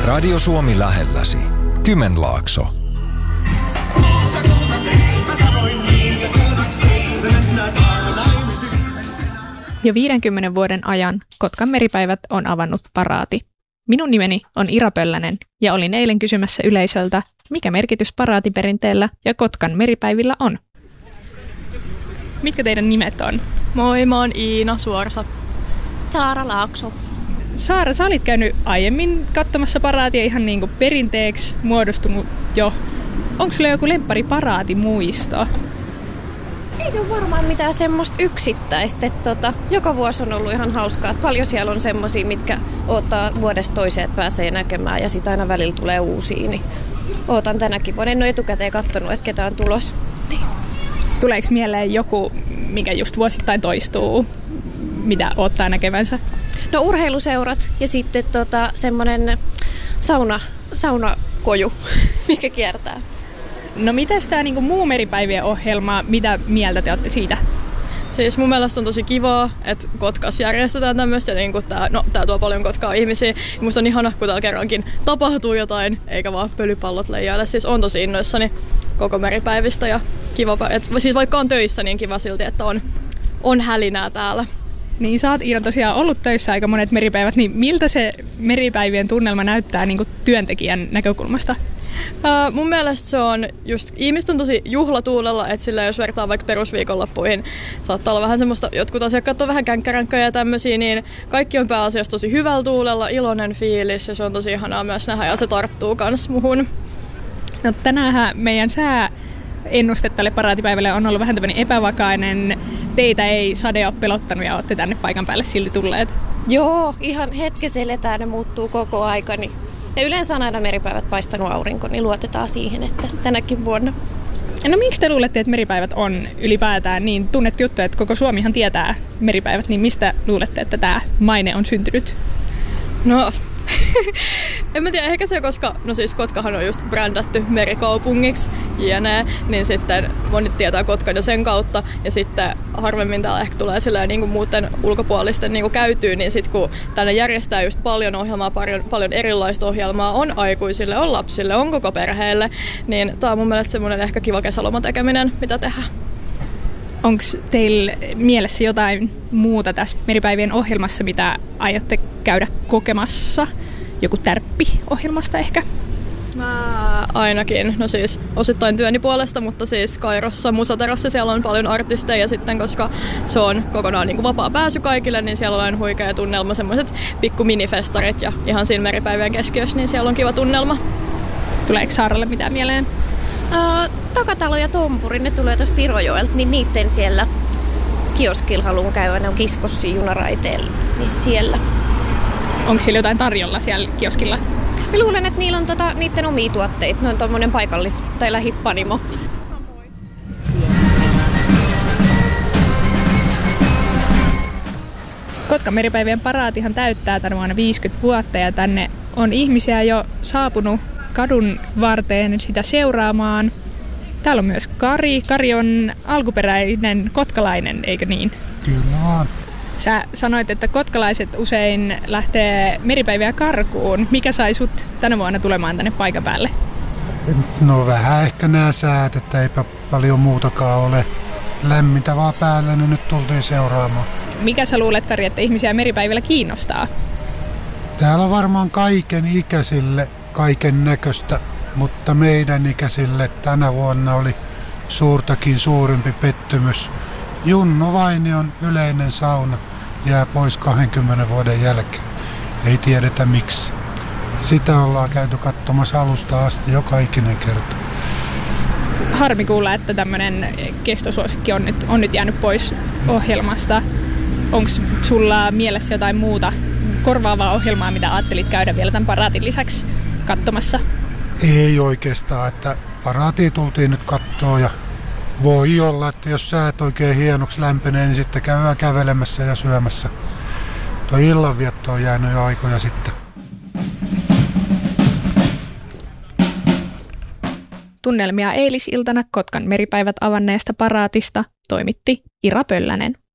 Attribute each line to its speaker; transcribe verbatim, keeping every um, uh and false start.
Speaker 1: Radio Suomi lähelläsi. Kymenlaakso.
Speaker 2: Jo viidenkymmenen vuoden ajan Kotkan meripäivät on avannut paraati. Minun nimeni on Ira Pöllänen ja olin eilen kysymässä yleisöltä, mikä merkitys paraatiperinteellä ja Kotkan meripäivillä on. Mitkä teidän nimet on?
Speaker 3: Moi, mä oon Iina Suorsa.
Speaker 4: Saara Laakso.
Speaker 2: Saara, sä olit käynyt aiemmin katsomassa paraatia ihan niin kuin perinteeksi muodostunut jo. Onko sulla joku lemppari paraatimuisto?
Speaker 4: Eikä varmaan mitään semmoista yksittäistä. Että tota, joka vuosi on ollut ihan hauskaa. Paljon siellä on semmosia, mitkä odottaa vuodesta toiseen, että pääsee näkemään. Ja sitten aina välillä tulee uusia. Niin ootan tänäkin vuonna. En ole etukäteen katsonut, että ketä on tulos. Niin.
Speaker 2: Tuleeko mieleen joku, mikä just vuosittain toistuu, mitä odottaa näkevänsä?
Speaker 4: No urheiluseurat ja sitten tota, semmoinen sauna, saunakoju, mikä kiertää.
Speaker 2: No mitäs tää niinku muu meripäivien ohjelma, mitä mieltä te olette siitä?
Speaker 3: Siis mun mielestä on tosi kivaa, että Kotkas järjestetään tämmöistä ja niin tää, no, tää tuo paljon Kotkaa ihmisiä. Ja musta on ihana, kun täällä kerrankin tapahtuu jotain, eikä vaan pölypallot leijaile. Siis on tosi innoissani koko meripäivistä ja kiva, et, siis vaikka on töissä, niin kiva silti, että on, on hälinää täällä.
Speaker 2: Niin sä oot Iina tosiaan ollut töissä aika monet meripäivät, niin miltä se meripäivien tunnelma näyttää niin kuin työntekijän näkökulmasta?
Speaker 3: Uh, mun mielestä se on just, ihmiset on tosi juhlatuulella, että sillä jos vertaa vaikka perusviikonloppuihin, saattaa olla vähän semmoista, jotkut asiakkaat on vähän känkkäränkköjä ja tämmöisiä, niin kaikki on pääasiassa tosi hyvällä tuulella, iloinen fiilis ja se on tosi ihanaa myös nähdä ja se tarttuu kans muhun.
Speaker 2: No tänäänhän meidän sää ennuste tälle paraatipäivälle on ollut vähän tämmöinen epävakainen. Teitä ei sade ole pelottanut ja olette tänne paikan päälle silti tulleet.
Speaker 4: Joo, ihan hetkessä eletään, ne muuttuu koko aika. Niin. Ja yleensä on aina meripäivät paistanut aurinko, niin luotetaan siihen, että tänäkin vuonna.
Speaker 2: No miksi te luulette, että meripäivät on ylipäätään niin tunnettu juttu, että koko Suomihan tietää meripäivät, niin mistä luulette, että tämä maine on syntynyt?
Speaker 3: No, en mä tiedä, ehkä se, koska no siis Kotkahan on just brändätty merikaupungiksi, jne, niin sitten monet tietää Kotkan jo sen kautta, ja sitten harvemmin täällä ehkä tulee silleen niin kuin muuten ulkopuolisten niin kuin käytyy, niin sitten kun tänne järjestää just paljon ohjelmaa, paljon, paljon erilaista ohjelmaa, on aikuisille, on lapsille, on koko perheelle, niin tää on mun mielestä semmoinen ehkä kiva kesäloman tekeminen, mitä tehdään.
Speaker 2: Onko teillä mielessä jotain muuta tässä meripäivien ohjelmassa, mitä aiotte käydä kokemassa? Joku tärppi ohjelmasta ehkä?
Speaker 3: Mä ainakin, no siis osittain työni puolesta, mutta siis Kairossa Musaterassa siellä on paljon artisteja ja sitten koska se on kokonaan niin kuin vapaa pääsy kaikille, niin siellä on huikea tunnelma, semmoiset pikku minifestarit ja ihan siinä meripäivien keskiössä, niin siellä on kiva tunnelma.
Speaker 2: Tuleeko Saaralle mitään mieleen?
Speaker 4: Uh, Takatalo ja Tompuri, ne tulee tuosta Irojoelta, niin niitten siellä kioskilla haluan käydä, ne on Kiskossi junaraiteella, niin siellä.
Speaker 2: Onko siellä jotain tarjolla siellä kioskilla?
Speaker 4: Mä luulen, että niillä on tota, niiden omia tuotteita, ne on tommonen paikallis- tai lähipanimo.
Speaker 2: Kotkan meripäivien paraatihan täyttää tänä vuonna viisikymmentä vuotta ja tänne on ihmisiä jo saapunut kadun varteen sitä seuraamaan. Täällä on myös Kari. Kari on alkuperäinen kotkalainen, eikö niin?
Speaker 5: Kyllä vaan.
Speaker 2: Sä sanoit, että kotkalaiset usein lähtee meripäiviä karkuun. Mikä sai sut tänä vuonna tulemaan tänne paikan päälle?
Speaker 5: No vähän ehkä nämä säät, että eipä paljon muutakaan ole. Lämmintä vaan päällä, niin nyt tultiin seuraamaan.
Speaker 2: Mikä sä luulet, Kari, että ihmisiä meripäivillä kiinnostaa?
Speaker 5: Täällä on varmaan kaiken ikäisille kaiken näköistä, mutta meidän ikäisille tänä vuonna oli suurtakin suurempi pettymys. Junnu Vainion yleinen sauna jää pois kahdenkymmenen vuoden jälkeen. Ei tiedetä miksi. Sitä ollaan käyty katsomassa alusta asti joka ikinen kerta.
Speaker 2: Harmi kuulla, että tämmöinen kestosuosikki on nyt, on nyt jäänyt pois ohjelmasta. Onko sulla mielessä jotain muuta korvaavaa ohjelmaa, mitä ajattelit käydä vielä tämän paraatin lisäksi katsomassa?
Speaker 5: Ei oikeastaan, että paraatia tultiin nyt katsoa ja voi olla, että jos säät oikein hienoksi lämpenee, niin sitten käydään kävelemässä ja syömässä. Tuo illanvietto on jäänyt jo aikoja sitten.
Speaker 2: Tunnelmia eilisiltana Kotkan meripäivät avanneesta paraatista toimitti Ira Pöllänen.